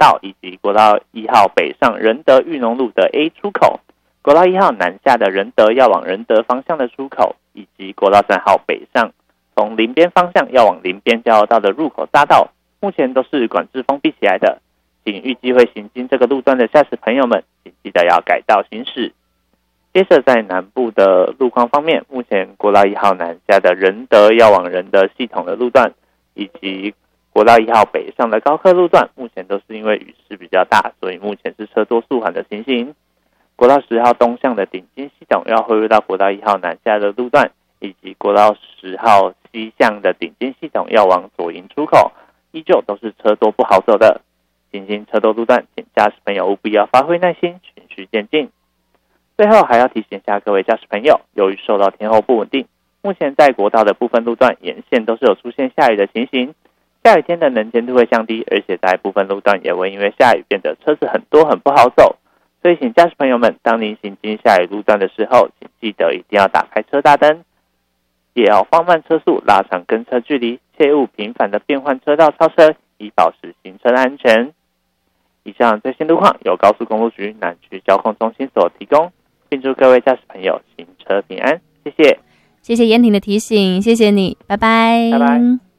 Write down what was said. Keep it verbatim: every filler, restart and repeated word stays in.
道以及国道一号北上仁德裕农路的 A 出口，国道一号南下的仁德要往仁德方向的出口，以及国道三号北上从林边方向要往林边交流道的入口匝道，目前都是管制封闭起来的，请预计会行经这个路段的驾驶朋友们，请记得要改道行驶。接着在南部的路况方面，目前国道一号南下的仁德要往仁德系统的路段，以及国道一号北上的高科路段，目前都是因为雨势比较大，所以目前是车多速缓的情形。国道十号东向的顶尖系统要汇入到国道一号南下的路段，以及国道十号西向的顶尖系统要往左营出口，依旧都是车多不好走的。行经车多路段，请驾驶朋友务必要发挥耐心，循序渐进。最后还要提醒一下各位驾驶朋友，由于受到天候不稳定，目前在国道的部分路段沿线都是有出现下雨的情形，下雨天的能见度会降低，而且在部分路段也会因为下雨变得车子很多很不好走，所以请驾驶朋友们，当您行经下雨路段的时候，请记得一定要打开车大灯，也要放慢车速，拉长跟车距离，切勿频繁的变换车道超车，以保持行车的安全。以上最新路况由高速公路局南区交通中心所提供，并祝各位驾驶朋友行车平安，谢谢。 谢谢严婷的提醒，谢谢你，拜拜。 拜拜。